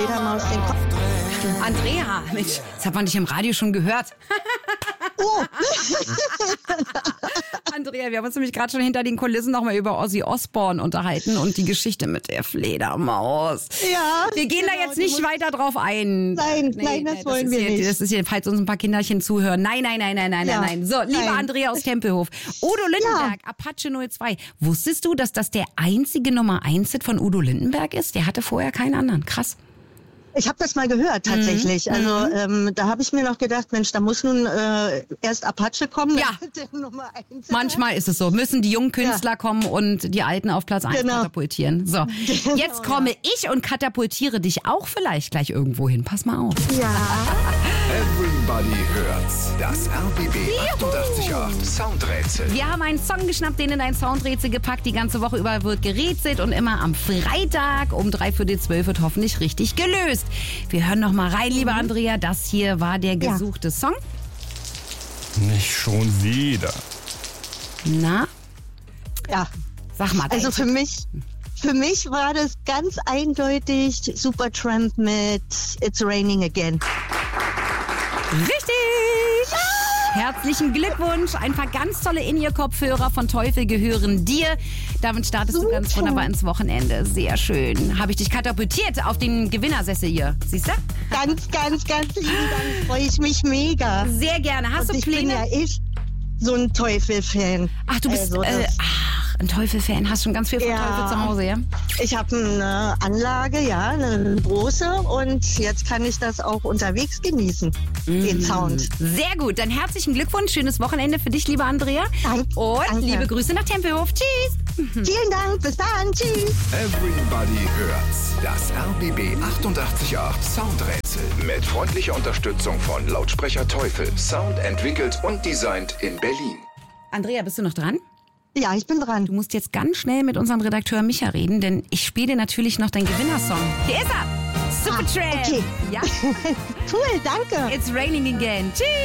Fledermaus den Kopf. Andrea, Mensch, das hat man dich im Radio schon gehört. Oh. Andrea, wir haben uns nämlich gerade schon hinter den Kulissen nochmal über Ozzy Osbourne unterhalten und die Geschichte mit der Fledermaus. Ja. Wir gehen da jetzt nicht weiter drauf ein. Nein, das wollen wir nicht. Das ist hier, falls uns ein paar Kinderchen zuhören. Nein. So, liebe Andrea aus Tempelhof. Udo Lindenberg, Apache 02. Wusstest du, dass das der einzige Nummer 1-Hit von Udo Lindenberg ist? Der hatte vorher keinen anderen. Krass. Ich habe das mal gehört, tatsächlich. Also da habe ich mir noch gedacht, Mensch, da muss nun erst Apache kommen. Ja. Der Nummer 1. Manchmal ist es so. Müssen die jungen Künstler kommen und die Alten auf Platz 1 katapultieren. So, jetzt komme ich und katapultiere dich auch vielleicht gleich irgendwo hin. Pass mal auf. Ja. Everybody hört's. Das RBB 888 Soundrätsel. Wir haben einen Song geschnappt, den in ein Soundrätsel gepackt. Die ganze Woche über wird gerätselt und immer am Freitag um 11:45 wird hoffentlich richtig gelöst. Wir hören noch mal rein, liebe Andrea. Das hier war der gesuchte Song. Nicht schon wieder. Na? Ja. Sag mal. Also für mich war das ganz eindeutig Supertramp mit It's Raining Again. Richtig! Herzlichen Glückwunsch. Ein paar ganz tolle In-Ear-Kopfhörer von Teufel gehören dir. Damit startest du ganz wunderbar ins Wochenende. Sehr schön. Habe ich dich katapultiert auf den Gewinnersessel hier. Siehst du? Ganz lieben Dank. Freue ich mich mega. Sehr gerne. Hast du Ich Pläne? bin ja echt so ein Teufel-Fan. Ach, du bist Also ein Teufel-Fan. Hast schon ganz viel von Teufel zu Hause, ja? Ich habe eine Anlage, eine große, und jetzt kann ich das auch unterwegs genießen, den Sound. Sehr gut. Dann herzlichen Glückwunsch. Schönes Wochenende für dich, liebe Andrea. Und liebe Grüße nach Tempelhof. Tschüss. Vielen Dank. Bis dann. Tschüss. Everybody hört's. Das RBB 888 Soundrätsel. Mit freundlicher Unterstützung von Lautsprecher Teufel. Sound entwickelt und designt in Berlin. Andrea, bist du noch dran? Ja, ich bin dran. Du musst jetzt ganz schnell mit unserem Redakteur Micha reden, denn ich spiele natürlich noch deinen Gewinnersong. Hier ist er! Supertramp! Okay. Ja? Cool, danke. It's raining again. Tschüss!